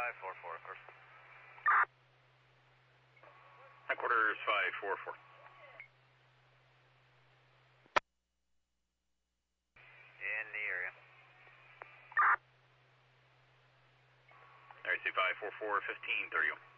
544, of course. Headquarters 544. In the area. RC 544, 1530.